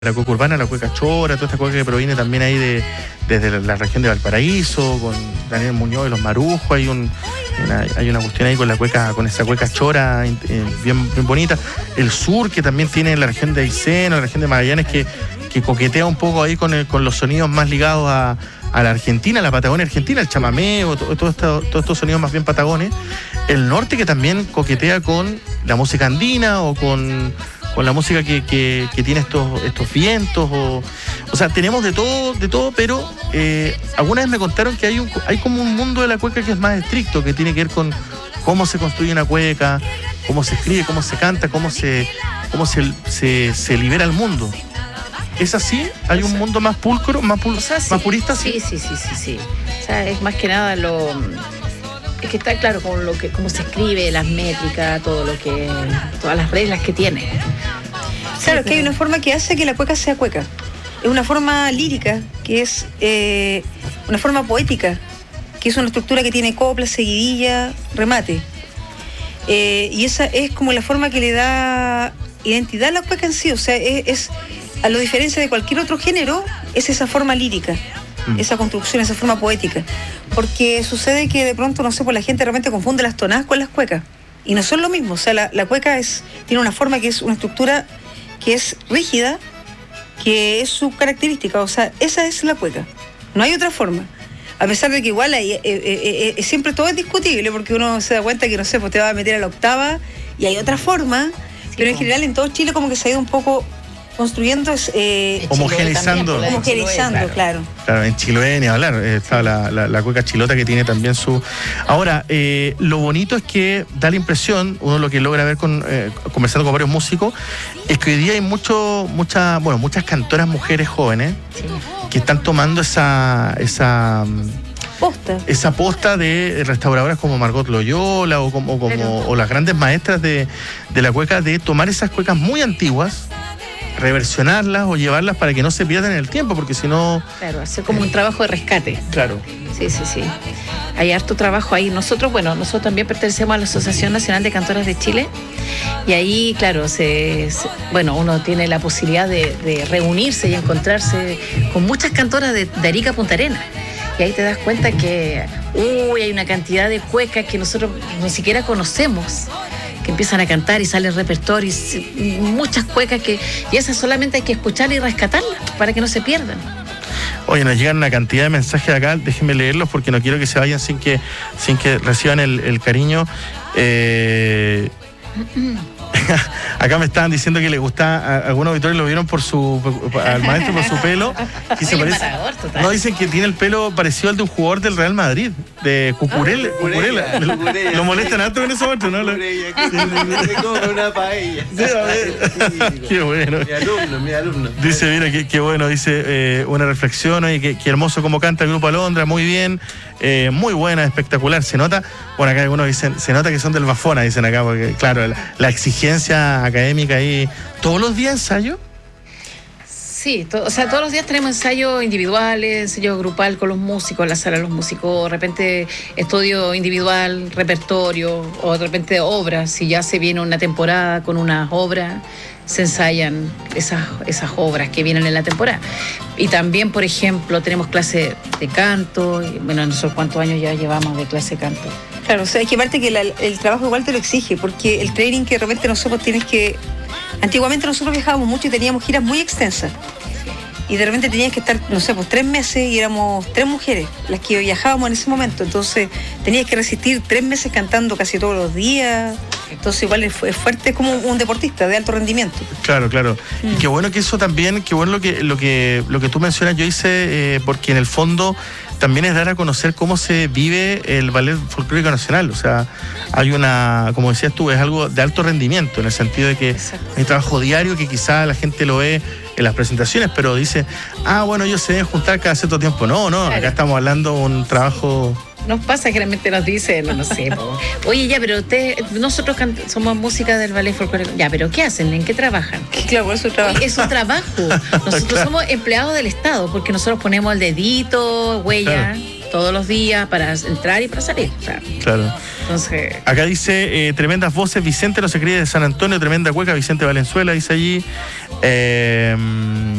la cueca urbana, la cueca chora, toda esta cueca que proviene también ahí desde la región de Valparaíso, con Daniel Muñoz y los Marujos, hay una cuestión ahí con la cueca, con esa cueca chora bien bonita. El sur, que también tiene la región de Aysén, la región de Magallanes, que coquetea un poco ahí con los sonidos más ligados a la Argentina, a la Patagonia Argentina, el chamamé, todos estos sonidos más bien patagones. El norte, que también coquetea con la música andina o con la música que tiene estos vientos, o sea, tenemos de todo, pero alguna vez me contaron que hay como un mundo de la cueca que es más estricto, que tiene que ver con cómo se construye una cueca, cómo se escribe, cómo se canta, cómo se libera el mundo. ¿Es así? ¿Hay un mundo más pulcro, más purista? Sí. O sea, es más que nada es que está claro cómo se escribe, las métricas, todas las reglas que tiene. Claro, que hay una forma que hace que la cueca sea cueca. Es una forma lírica, que es una forma poética, que es una estructura que tiene copla, seguidilla, remate. Y esa es como la forma que le da identidad a la cueca en sí. O sea, es a lo diferencia de cualquier otro género, es esa forma lírica, esa construcción, esa forma poética. Porque sucede que de pronto, no sé, pues la gente realmente confunde las tonadas con las cuecas. Y no son lo mismo. O sea, la cueca tiene una forma que es una estructura que es rígida, que es su característica. O sea, esa es la cueca. No hay otra forma. A pesar de que igual siempre todo es discutible, porque uno se da cuenta que, no sé, pues te va a meter a la octava y hay otra forma. Sí, pero en general en todo Chile como que se ha ido un poco construyendo, homogeneizando, claro. Claro, en Chiloé ni hablar, está la cueca chilota, que tiene también su... Ahora, lo bonito es que da la impresión, uno lo que logra ver conversando con varios músicos, es que hoy día hay muchas cantoras mujeres jóvenes, sí, que están tomando esa posta de restauradoras como Margot Loyola o las grandes maestras de la cueca, de tomar esas cuecas muy antiguas, reversionarlas o llevarlas para que no se pierdan en el tiempo, porque si no... Claro, hacer como un trabajo de rescate. Claro. Sí. Hay harto trabajo ahí. Nosotros también pertenecemos a la Asociación Nacional de Cantoras de Chile, y ahí, claro, uno tiene la posibilidad de reunirse y encontrarse con muchas cantoras de Arica a Punta Arenas. Y ahí te das cuenta que hay una cantidad de cuecas que nosotros ni siquiera conocemos, que empiezan a cantar y salen repertorios, muchas cuecas y esas solamente hay que escucharlas y rescatarlas para que no se pierdan. Oye, nos llegan una cantidad de mensajes acá, déjenme leerlos porque no quiero que se vayan sin que reciban el cariño. Acá me estaban diciendo que les gusta, algunos auditores lo vieron al maestro por su pelo, que se parece. No, dicen que tiene el pelo parecido al de un jugador del Real Madrid, de Cucurella. Lo molestan harto con eso, Marto, ¿no? Una paella. Sí, a ver. Qué bueno. Mi alumno. Dice, mira, qué bueno, dice una reflexión, oye, qué hermoso como canta el Grupo Alondra, muy bien, muy buena, espectacular, se nota. Bueno, acá algunos dicen, se nota que son del Bafona, dicen acá, porque claro, la exigencia académica ahí. ¿Todos los días ensayo? Sí, todos los días tenemos ensayo individuales, ensayo grupal con los músicos, en la sala de los músicos, de repente estudio individual, repertorio, o de repente obras. Si ya se viene una temporada con unas obras, se ensayan esas obras que vienen en la temporada. Y también, por ejemplo, tenemos clase de canto, nosotros cuántos años ya llevamos de clase de canto. Claro, o sea, es que aparte que el trabajo igual te lo exige, porque el training que de repente nosotros tienes que... Antiguamente nosotros viajábamos mucho y teníamos giras muy extensas. Y de repente tenías que estar, 3 meses y éramos 3 mujeres las que viajábamos en ese momento. Entonces tenías que resistir 3 meses cantando casi todos los días. Entonces igual es fuerte, es como un deportista de alto rendimiento. Claro. Y qué bueno que eso también, qué bueno lo que tú mencionas, yo hice, porque en el fondo también es dar a conocer cómo se vive el ballet folclórico nacional. O sea, hay como decías tú, es algo de alto rendimiento, en el sentido de que hay trabajo diario que quizá la gente lo ve en las presentaciones, pero dice, ellos se deben juntar cada cierto tiempo. No, claro. Acá estamos hablando de un trabajo... Nos pasa que realmente nos dicen, no sé, oye, ya, pero nosotros somos música del ballet folclórico. Ya, pero ¿qué hacen? ¿En qué trabajan? Claro, es su trabajo. Es su trabajo. Nosotros somos empleados del Estado, porque nosotros ponemos el dedito, huella, todos los días para entrar y para salir. Claro. Entonces, Acá dice, tremendas voces, Vicente no se cría de San Antonio, tremenda cueca, Vicente Valenzuela, dice allí.